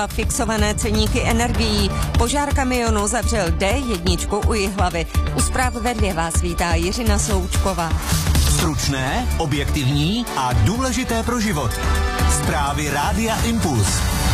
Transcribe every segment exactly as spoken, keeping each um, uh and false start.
Fixované ceníky energií. Požár kamionu zavřel D jedna u Jihlavy. U zpráv ve dvě vás vítá Jiřina Součková. Stručné, objektivní a důležité pro život. Zprávy Rádia Impuls.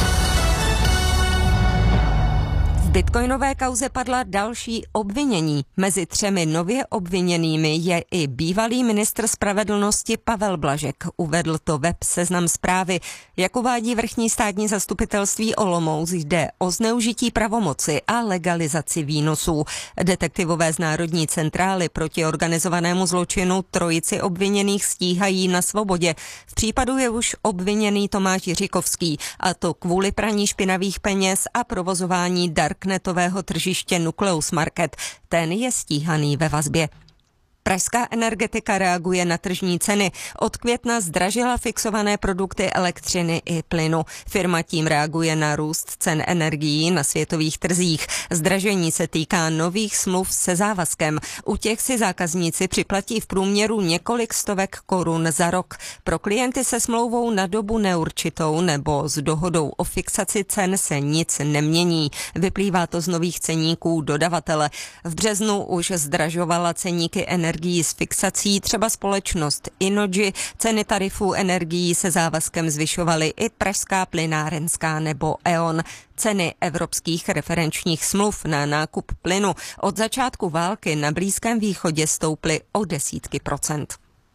V bitcoinové kauze padla další obvinění. Mezi třemi nově obviněnými je i bývalý ministr spravedlnosti Pavel Blažek. Uvedl to web Seznam Zprávy. Jak uvádí vrchní státní zastupitelství Olomouc, jde o zneužití pravomoci a legalizaci výnosů. Detektivové z Národní centrály proti organizovanému zločinu trojici obviněných stíhají na svobodě. V případu je už obviněný Tomáš Jiříkovský, a to kvůli praní špinavých peněz a provozování darknetového tržiště Nucleus Market. Ten je stíhaný ve vazbě. Pražská energetika reaguje na tržní ceny. Od května zdražila fixované produkty elektřiny i plynu. Firma tím reaguje na růst cen energií na světových trzích. Zdražení se týká nových smluv se závazkem. U těch si zákazníci připlatí v průměru několik stovek korun za rok. Pro klienty se smlouvou na dobu neurčitou nebo s dohodou o fixaci cen se nic nemění. Vyplývá to z nových ceníků dodavatele. V březnu už zdražovala ceníky energií s fixací třeba společnost Innogy. Ceny tarifů energií se závazkem zvyšovaly i Pražská plynárenská nebo E O N. Ceny evropských referenčních smluv na nákup plynu od začátku války na Blízkém východě stouply o desítky procent.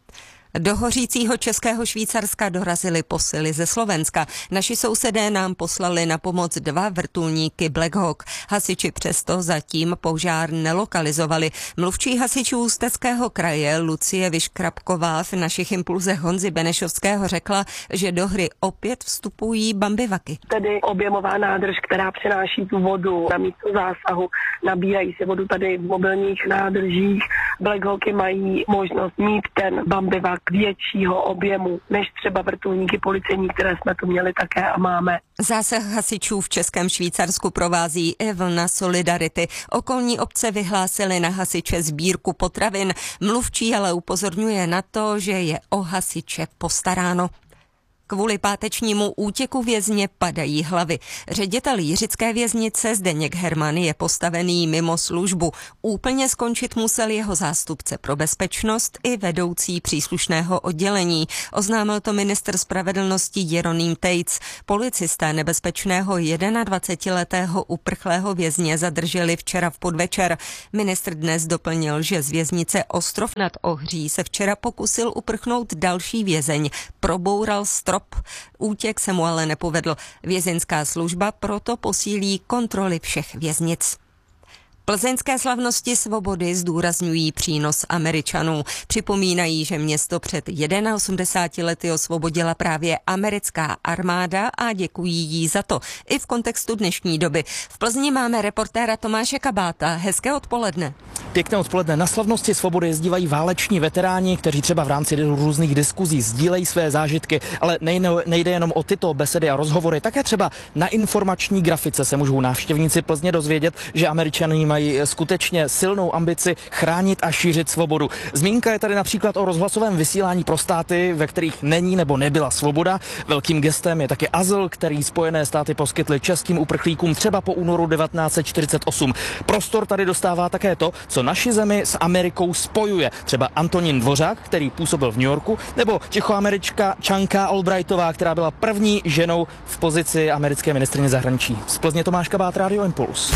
Do hořícího Českého Švýcarska dorazily posily ze Slovenska. Naši sousedé nám poslali na pomoc dva vrtulníky Black Hawk. Hasiči přesto zatím požár nelokalizovali. Mluvčí hasičů Ústeckého kraje Lucie Vyškrabková v našich impulzech Honzy Benešovského řekla, že do hry opět vstupují bambivaky. Tedy objemová nádrž, která přenáší tu vodu na místo zásahu, nabírají si vodu tady v mobilních nádržích. Black Hawky mají možnost mít ten bambivak většího objemu než třeba vrtulníky policejní, které jsme tu měli také a máme. Zásah hasičů v Českém Švýcarsku provází i vlna solidarity. Okolní obce vyhlásily na hasiče sbírku potravin. Mluvčí ale upozorňuje na to, že je o hasiče postaráno. Kvůli pátečnímu útěku vězně padají hlavy. Ředitel jiřické věznice Zdeněk Herman je postavený mimo službu. Úplně skončit musel jeho zástupce pro bezpečnost i vedoucí příslušného oddělení. Oznámil to ministr spravedlnosti Jeroným Tejc. Policisté nebezpečného jednadvacetiletého uprchlého vězně zadrželi včera v podvečer. Ministr dnes doplnil, že z věznice Ostrov nad Ohří se včera pokusil uprchnout další vězeň. Proboural strop. Útěk se mu ale nepovedl. Vězeňská služba proto posílí kontroly všech věznic. Plzeňské slavnosti svobody zdůrazňují přínos Američanů. Připomínají, že město před osmdesáti jednou lety osvobodila právě americká armáda a děkují jí za to. I v kontextu dnešní doby. V Plzni máme reportéra Tomáše Kabáta. Hezké odpoledne. Pěkné odpoledne. Na slavnosti svobody jezdívají váleční veteráni, kteří třeba v rámci různých diskuzí sdílejí své zážitky, ale nejde jenom o tyto besedy a rozhovory. Také třeba na informační grafice se můžou návštěvníci Plzně dozvědět, že Američané mají skutečně silnou ambici chránit a šířit svobodu. Zmínka je tady například o rozhlasovém vysílání pro státy, ve kterých není nebo nebyla svoboda. Velkým gestem je taky azyl, který Spojené státy poskytly českým uprchlíkům třeba po únoru devatenáct set čtyřicet osm. Prostor tady dostává také to, co naši zemi s Amerikou spojuje. Třeba Antonín Dvořák, který působil v New Yorku, nebo Čechoamerička Čanka Albrightová, která byla první ženou v pozici americké ministryně zahraničí. Z Plzně Tomáš Kabát, Radio Impuls.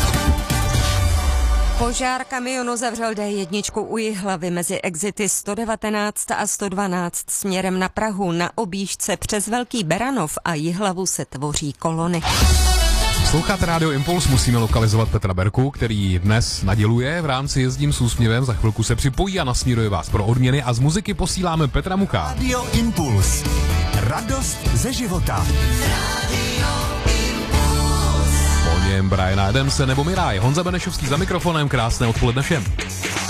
Požár kamionu zavřel D jedna u Jihlavy mezi exity sto devatenáct a sto dvanáct směrem na Prahu. Na objížďce přes Velký Beranov a Jihlavu se tvoří kolony. Posloucháte Radio Impuls, musíme lokalizovat Petra Berku, který dnes naděluje v rámci Jezdím s úsměvem. Za chvilku se připojí a nasměruje vás pro odměny a z muziky posíláme Petra Muka. Radio Impuls. Radost ze života. Po něm Briana Adamse nebo Miraj. Honza Benešovský za mikrofonem, krásné odpoledne všem.